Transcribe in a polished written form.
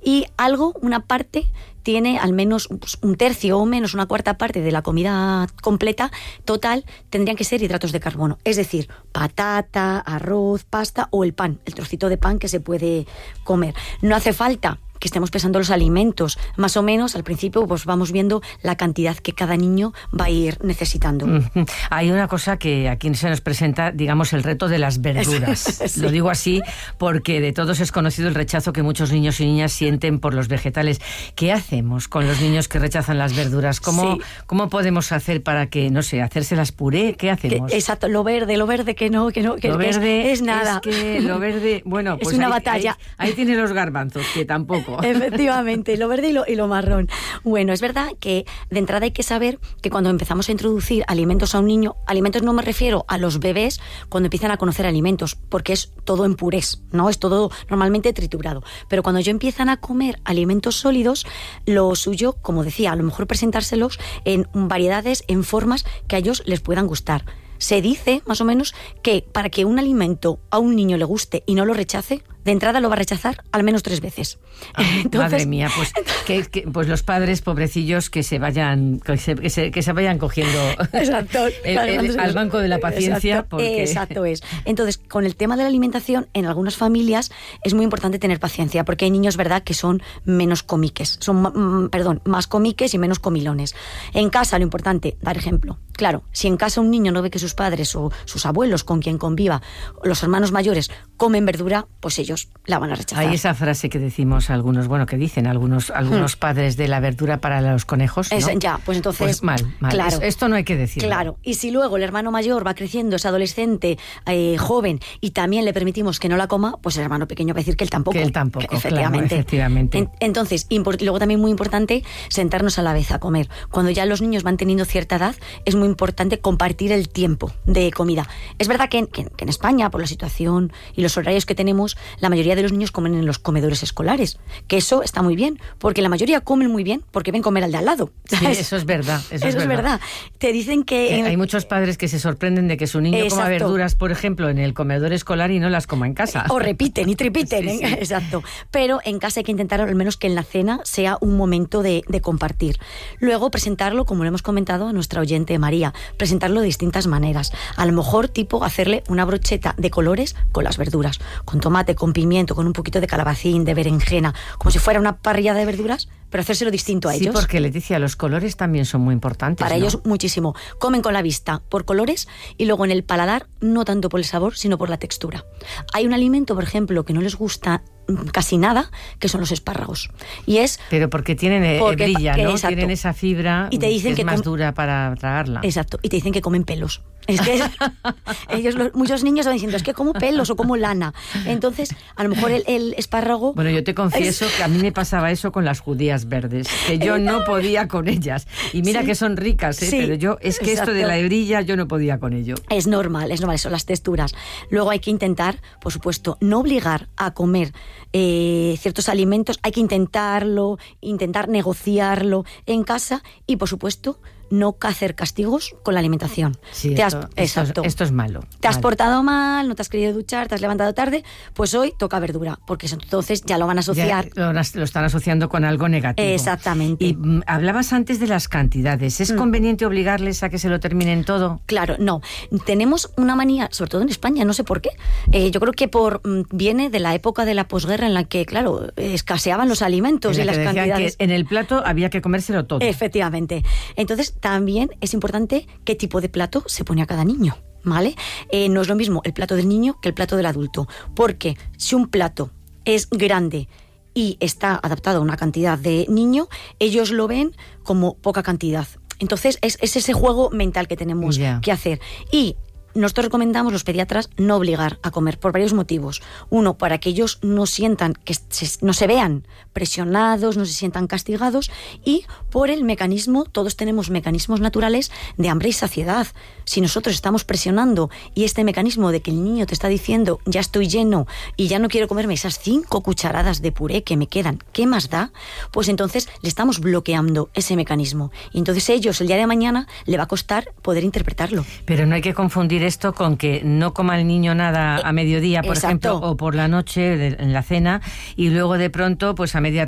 y una parte tiene al menos un tercio o menos, una cuarta parte de la comida completa total tendrían que ser hidratos de carbono, es decir, patata, arroz, pasta o el pan, el trocito de pan que se puede comer. No hace falta que estemos pesando los alimentos, más o menos al principio pues vamos viendo la cantidad que cada niño va a ir necesitando. Hay una cosa que aquí se nos presenta, digamos, el reto de las verduras. Sí. Lo digo así porque de todos es conocido el rechazo que muchos niños y niñas sienten por los vegetales. ¿Qué hacemos con los niños que rechazan las verduras? ¿Cómo podemos hacer para que, no sé, hacérselas puré? ¿Qué hacemos? Exacto, lo verde que no lo verde es nada. Es que lo verde, bueno, pues es una batalla. Ahí tiene los garbanzos, que tampoco. Efectivamente, lo verde y lo marrón. Bueno, es verdad que de entrada hay que saber que cuando empezamos a introducir alimentos a un niño, alimentos no me refiero a los bebés cuando empiezan a conocer alimentos, porque es todo en purés, ¿no? Es todo normalmente triturado. Pero cuando ya empiezan a comer alimentos sólidos, lo suyo, como decía, a lo mejor presentárselos en variedades, en formas que a ellos les puedan gustar. Se dice, más o menos, que para que un alimento a un niño le guste y no lo rechace, de entrada lo va a rechazar al menos 3 veces. Entonces, madre mía, pues pues los padres pobrecillos que se vayan cogiendo exacto, al banco de la paciencia. Exacto es. Entonces, con el tema de la alimentación, en algunas familias es muy importante tener paciencia, porque hay niños, verdad, que son menos comiques, más comiques y menos comilones. En casa, lo importante, dar ejemplo. Claro, si en casa un niño no ve que sus padres o sus abuelos con quien conviva, los hermanos mayores, comen verdura, pues ellos la van a rechazar. Hay esa frase que decimos que dicen algunos padres de la verdura para los conejos, ¿no? Pues entonces... Pues mal. Claro, esto no hay que decirlo. Claro, y si luego el hermano mayor va creciendo, es adolescente, joven, y también le permitimos que no la coma, pues el hermano pequeño va a decir que él tampoco. Efectivamente. Claro. Entonces, luego también muy importante sentarnos a la vez a comer. Cuando ya los niños van teniendo cierta edad, es muy importante compartir el tiempo de comida. Es verdad que en España, por la situación y los horarios que tenemos, la mayoría de los niños comen en los comedores escolares, que eso está muy bien, porque la mayoría comen muy bien porque ven comer al de al lado. ¿Sabes? Sí, eso es verdad. Eso es verdad. Te dicen que... hay muchos padres que se sorprenden de que su niño coma verduras, por ejemplo, en el comedor escolar y no las coma en casa. O repiten y tripiten. Sí. Exacto. Pero en casa hay que intentar al menos que en la cena sea un momento de compartir. Luego presentarlo, como lo hemos comentado a nuestra oyente María, presentarlo de distintas maneras. A lo mejor tipo hacerle una brocheta de colores con las verduras, con tomate, con pimiento, con un poquito de calabacín, de berenjena, como si fuera una parrillada de verduras, pero hacérselo distinto a ellos. Sí, porque Leticia, los colores también son muy importantes. Para ellos muchísimo. Comen con la vista por colores y luego en el paladar no tanto por el sabor, sino por la textura. Hay un alimento, por ejemplo, que no les gusta casi nada, que son los espárragos. Y es... Pero porque tienen brilla, ¿no? Exacto. Tienen esa fibra y te dicen que es más dura para tragarla. Exacto. Y te dicen que comen pelos. Es que muchos niños van diciendo, es que como pelos o como lana. Entonces, a lo mejor el espárrago... Bueno, yo te confieso que a mí me pasaba eso con las judías verdes, que yo no podía con ellas. Y mira que son ricas, sí, pero yo, es que esto de la hebrilla yo no podía con ello. Es normal, son las texturas. Luego hay que intentar, por supuesto, no obligar a comer ciertos alimentos, hay que intentar negociarlo en casa y, por supuesto, no hacer castigos con la alimentación. Sí, esto es malo. Te has portado mal, no te has querido duchar, te has levantado tarde, pues hoy toca verdura, porque entonces ya lo van a asociar. Ya lo están asociando con algo negativo. Exactamente. Y hablabas antes de las cantidades. ¿Es conveniente obligarles a que se lo terminen todo? Claro, no. Tenemos una manía, sobre todo en España, no sé por qué. Yo creo que viene de la época de la posguerra en la que, claro, escaseaban los alimentos y las cantidades. Que en el plato había que comérselo todo. Efectivamente. Entonces, también es importante qué tipo de plato se pone a cada niño, ¿vale? No es lo mismo el plato del niño que el plato del adulto, porque si un plato es grande y está adaptado a una cantidad de niño, ellos lo ven como poca cantidad. Entonces es ese juego mental que tenemos que hacer. Y nosotros recomendamos, los pediatras, no obligar a comer por varios motivos. Uno, para que ellos no sientan, no se vean presionados, no se sientan castigados, y por el mecanismo, todos tenemos mecanismos naturales de hambre y saciedad. Si nosotros estamos presionando y este mecanismo de que el niño te está diciendo ya estoy lleno y ya no quiero comerme esas 5 cucharadas de puré que me quedan, ¿qué más da? Pues entonces le estamos bloqueando ese mecanismo. Y entonces ellos el día de mañana le va a costar poder interpretarlo. Pero no hay que confundir esto con que no coma el niño nada a mediodía, por ejemplo, o por la noche en la cena, y luego de pronto, pues a media